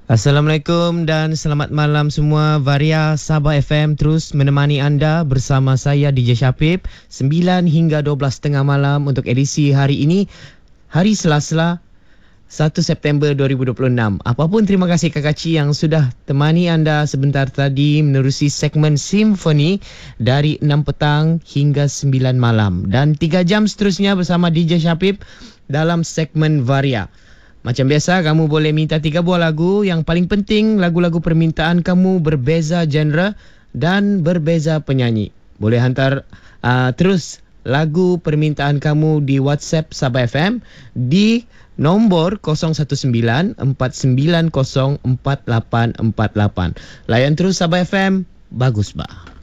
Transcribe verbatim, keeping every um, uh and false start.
Assalamualaikum dan selamat malam semua. Varia Sabah F M terus menemani anda bersama saya D J Syapib sembilan hingga dua belas tiga puluh malam untuk edisi hari ini, hari Selasa satu September dua ribu dua puluh enam. Apapun terima kasih Kakaci yang sudah temani anda sebentar tadi menerusi segmen Simfoni dari enam petang hingga sembilan malam, dan tiga jam seterusnya bersama D J Syapib dalam segmen Varia. Macam biasa, kamu boleh minta tiga buah lagu. Yang paling penting, lagu-lagu permintaan kamu berbeza genre dan berbeza penyanyi. Boleh hantar uh, terus lagu permintaan kamu di WhatsApp Sabah F M di nombor kosong satu sembilan empat sembilan kosong empat lapan empat lapan. Layan terus Sabah F M, bagus bah.